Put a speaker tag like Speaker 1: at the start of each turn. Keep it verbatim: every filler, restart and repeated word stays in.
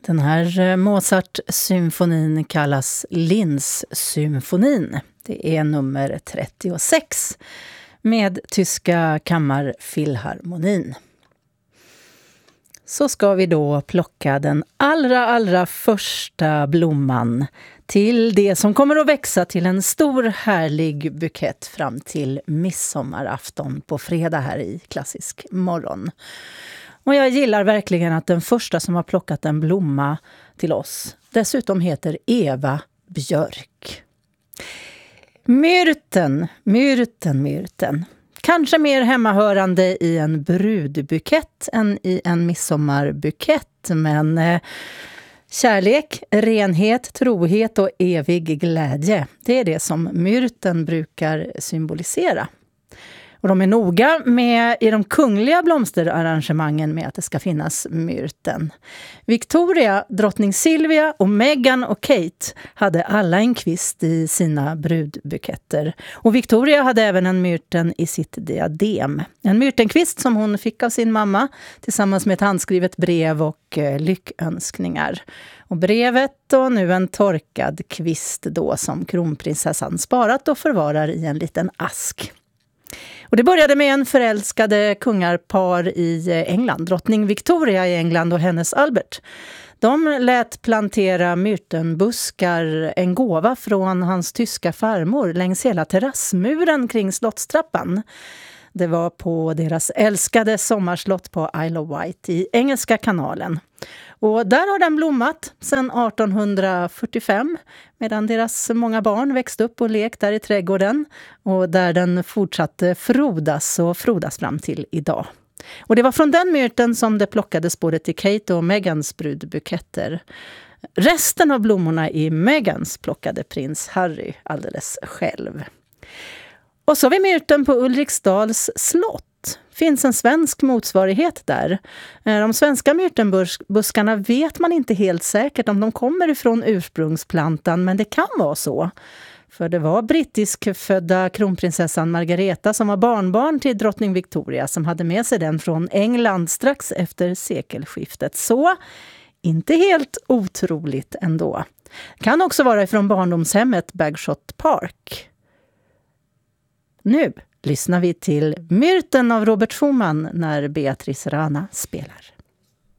Speaker 1: Den här Mozart-symfonin kallas Linz-symfonin. Det är nummer trettiosex med tyska kammarfilharmonin. Så ska vi då plocka den allra, allra första blomman till det som kommer att växa till en stor härlig bukett fram till midsommarafton på fredag här i Klassisk morgon. Och jag gillar verkligen att den första som har plockat en blomma till oss dessutom heter Eva Björk. Myrten, myrten, myrten. Kanske mer hemmahörande i en brudbukett än i en midsommarbukett, men eh, kärlek, renhet, trohet och evig glädje, det är det som myrten brukar symbolisera. Och de är noga med i de kungliga blomsterarrangemangen med att det ska finnas myrten. Victoria, drottning Silvia och Meghan och Kate hade alla en kvist i sina brudbuketter. Och Victoria hade även en myrten i sitt diadem. En myrtenkvist som hon fick av sin mamma tillsammans med ett handskrivet brev och eh, lyckönskningar. Och brevet och nu en torkad kvist då som kronprinsessan sparat och förvarar i en liten ask. Och det började med en förälskade kungarpar i England, drottning Victoria i England och hennes Albert. De lät plantera myrtenbuskar, en gåva från hans tyska farmor längs hela terrassmuren kring slottstrappan. Det var på deras älskade sommarslott på Isle of Wight i Engelska kanalen. Och där har den blommat sedan arton fyrtiofem medan deras många barn växte upp och lekt där i trädgården och där den fortsatte frodas och frodas fram till idag. Och det var från den myrten som det plockades både till Kate och Meghans brudbuketter. Resten av blommorna i Meghans plockade prins Harry alldeles själv. Och så har vi myrten på Ulriksdals slott. Finns en svensk motsvarighet där. De svenska myrtenbuskarna vet man inte helt säkert om de kommer ifrån ursprungsplantan, men det kan vara så. För det var brittiskfödda kronprinsessan Margareta som var barnbarn till drottning Victoria som hade med sig den från England strax efter sekelskiftet. Så inte helt otroligt ändå. Kan också vara ifrån barndomshemmet Bagshot Park. Nu lyssnar vi till Myrten av Robert Schumann när Beatrice Rana spelar.